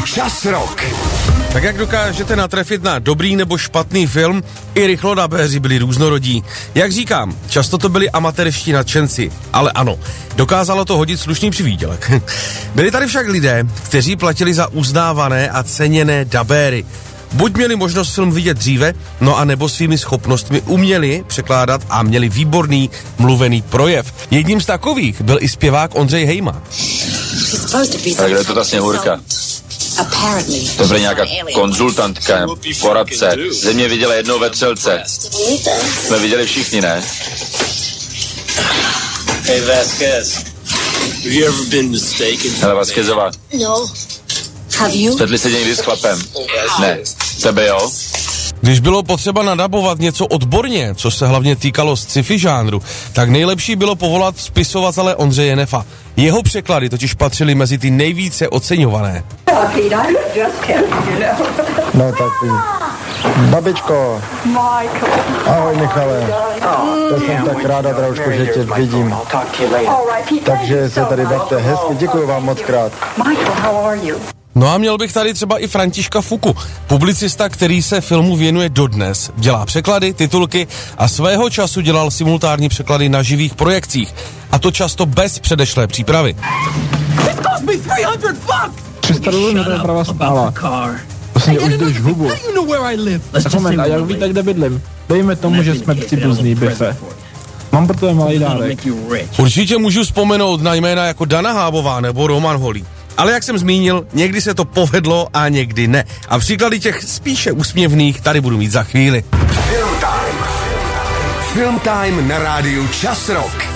Čas Rock. Tak jak dokážete natrefit na dobrý nebo špatný film, i rychlodabéři byli různorodí. Jak říkám, často to byli amatérští nadšenci, ale ano, dokázalo to hodit slušný přivýdělek. Byli tady však lidé, kteří platili za uznávané a ceněné dabéry. Buď měli možnost film vidět dříve, no a nebo svými schopnostmi uměli překládat a měli výborný mluvený projev. Jedním z takových byl i zpěvák Ondřej Hejma. Tak kde je to ta Sněhurka? To bude nějaká konzultantka, poradce. Země viděla jednou ve Třelce. Jsme viděli všichni, ne? Hey Vasquez, have you ever been mistaken? Hele, Vasquezová. No. Have you? Spletli se někdy s chlapem? Ne. Tebe jo? Když bylo potřeba nadabovat něco odborně, co se hlavně týkalo sci-fi žánru, tak nejlepší bylo povolat spisovatele Ondřeje Nefa. Jeho překlady totiž patřily mezi ty nejvíce oceňované. No tak babičko. Ahoj Michale. Já jsem tak ráda, Drauško, že tě vidím. Takže se tady bavte hezky, děkuji vám moc krát. No a měl bych tady třeba i Františka Fuku, publicista, který se filmu věnuje dodnes. Dělá překlady, titulky a svého času dělal simultánní překlady na živých projekcích. A to často bez předešlé přípravy. 300 dolarů na to prava stála. Vlastně už drž hubu. Tak moment, a jak víte, kde bydlím? Dejme tomu, že jsme příbuzný, Biffe. Mám pro tebe malý dárek. Určitě můžu vzpomenout na jména jako Dana Hábová nebo Roman Holý. Ale jak jsem zmínil, někdy se to povedlo a někdy ne. A příklady těch spíše úsměvných tady budu mít za chvíli. Film Time na rádiu Čas Rock.